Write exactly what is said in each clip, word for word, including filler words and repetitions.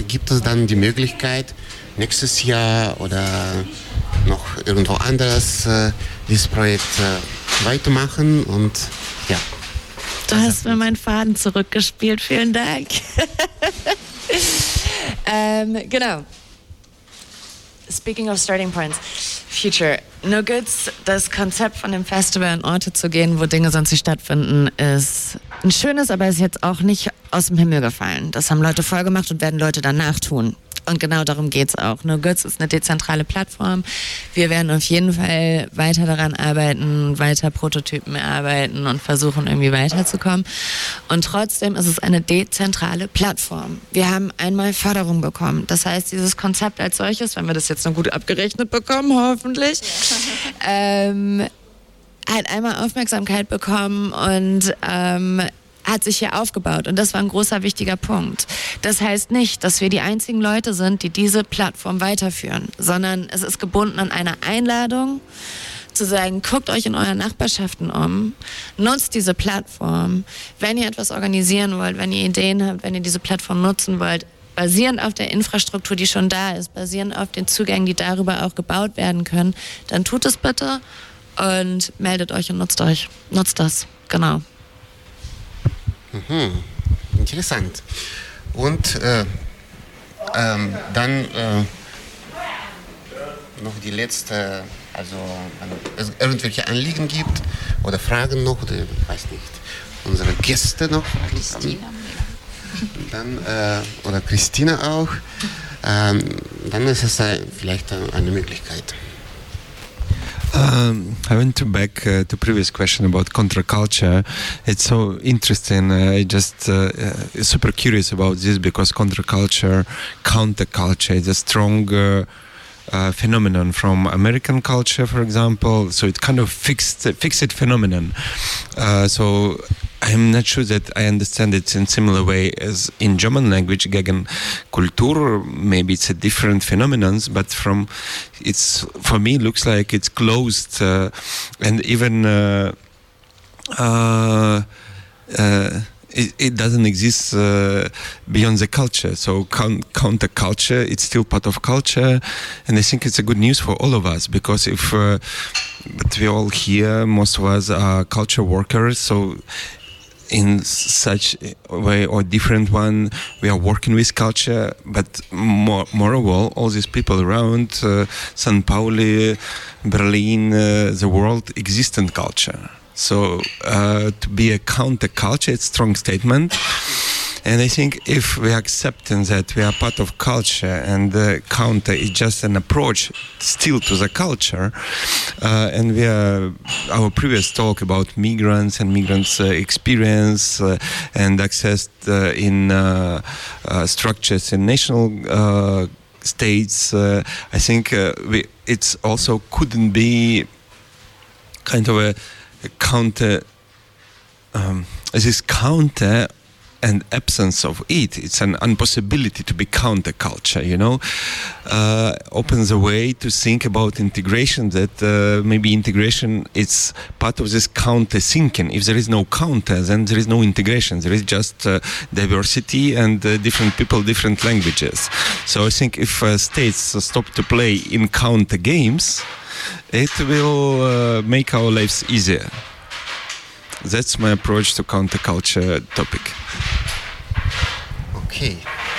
gibt es dann die Möglichkeit, nächstes Jahr oder noch irgendwo anders äh, dieses Projekt äh, weitermachen und ja. Du hast mir meinen Faden zurückgespielt, vielen Dank. ähm, genau. Speaking of starting points, Future. No Goods, das Konzept von dem Festival an Orte zu gehen, wo Dinge sonst nicht stattfinden, ist ein schönes, aber ist jetzt auch nicht aus dem Himmel gefallen. Das haben Leute vorgemacht und werden Leute danach tun. Und genau darum geht's auch. No Goods ist eine dezentrale Plattform. Wir werden auf jeden Fall weiter daran arbeiten, weiter Prototypen erarbeiten und versuchen, irgendwie weiterzukommen. Und trotzdem ist es eine dezentrale Plattform. Wir haben einmal Förderung bekommen. Das heißt, dieses Konzept als solches, wenn wir das jetzt noch gut abgerechnet bekommen, hoffentlich, ähm, hat einmal Aufmerksamkeit bekommen und ähm, hat sich hier aufgebaut und das war ein großer, wichtiger Punkt. Das heißt nicht, dass wir die einzigen Leute sind, die diese Plattform weiterführen, sondern es ist gebunden an eine Einladung, zu sagen, guckt euch in euren Nachbarschaften um, nutzt diese Plattform, wenn ihr etwas organisieren wollt, wenn ihr Ideen habt, wenn ihr diese Plattform nutzen wollt, basierend auf der Infrastruktur, die schon da ist, basierend auf den Zugängen, die darüber auch gebaut werden können, dann tut es bitte und meldet euch und nutzt euch, nutzt das, genau. Mhm. Interessant. Und äh, ähm, dann äh, noch die letzte, also wenn es irgendwelche Anliegen gibt oder Fragen noch, oder ich weiß nicht, unsere Gäste noch. Christina. Dann, äh, oder Christina auch. Ähm, dann ist es äh, vielleicht eine Möglichkeit. Um, I went to back uh, to previous question about counterculture. It's so interesting. Uh, I just uh, uh, super curious about this because counterculture, counterculture is a strong uh, uh, phenomenon from American culture, for example. So it's kind of fixed, fixed phenomenon. Uh, so I'm not sure that I understand it in similar way as in German language, Gegenkultur. Maybe it's a different phenomenon, but from it's for me looks like it's closed uh, and even uh, uh, uh, it, it doesn't exist uh, beyond the culture. So counterculture, it's still part of culture, and I think it's a good news for all of us because if uh, but we all here, most of us are culture workers, so in such a way or different one, we are working with culture, but more, moreover, all these people around uh, Saint Pauli, Berlin, uh, the world exist in culture. So uh, to be a counterculture, it's a strong statement. And I think if we accept that we are part of culture and the counter is just an approach still to the culture, uh, and we are, our previous talk about migrants and migrants' uh, experience uh, and access uh, in uh, uh, structures in national uh, states, uh, I think uh, we, it's also couldn't be kind of a, a counter, um, this counter and absence of it. It's an impossibility to be counterculture, you know, uh, opens a way to think about integration that uh, maybe integration is part of this counter thinking. If there is no counter, then there is no integration. There is just uh, diversity and uh, different people, different languages. So I think if uh, states stop to play in counter games, it will uh, make our lives easier. That's my approach to counterculture topic. Okay.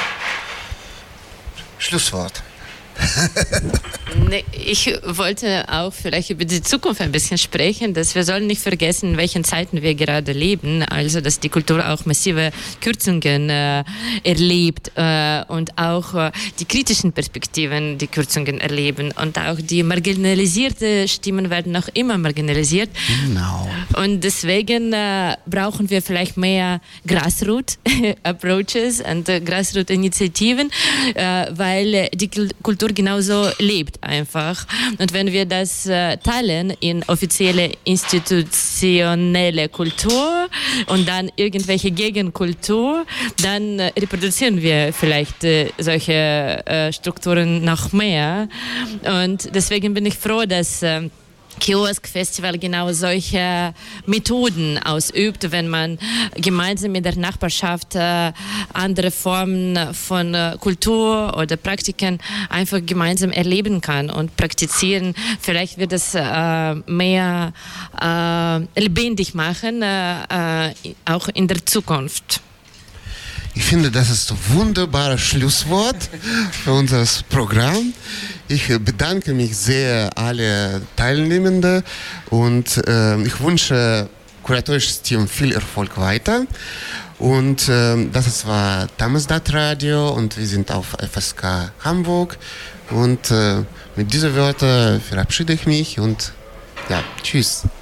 Schlusswort. Nee, ich wollte auch vielleicht über die Zukunft ein bisschen sprechen, dass wir sollen nicht vergessen, in welchen Zeiten wir gerade leben, also dass die Kultur auch massive Kürzungen äh, erlebt äh, und auch äh, die kritischen Perspektiven die Kürzungen erleben und auch die marginalisierte Stimmen werden noch immer marginalisiert. Genau. Und deswegen äh, brauchen wir vielleicht mehr Grassroot-Approaches und äh, Grassroot-Initiativen, äh, weil die Kultur genauso lebt einfach. Und wenn wir das äh, teilen in offizielle institutionelle Kultur und dann irgendwelche Gegenkultur, dann äh, reproduzieren wir vielleicht äh, solche äh, Strukturen noch mehr. Und deswegen bin ich froh, dass äh, Kiosk-Festival genau solche Methoden ausübt, wenn man gemeinsam mit der Nachbarschaft äh, andere Formen von äh, Kultur oder Praktiken einfach gemeinsam erleben kann und praktizieren. Vielleicht wird es äh, mehr äh, lebendig machen, äh, äh, auch in der Zukunft. Ich finde, das ist ein wunderbares Schlusswort für unser Programm. Ich bedanke mich sehr alle Teilnehmenden und äh, ich wünsche kuratorisches Team viel Erfolg weiter. Und äh, das war Thermostat Radio und wir sind auf F S K Hamburg. Und äh, mit diesen Wörtern verabschiede ich mich und ja, tschüss.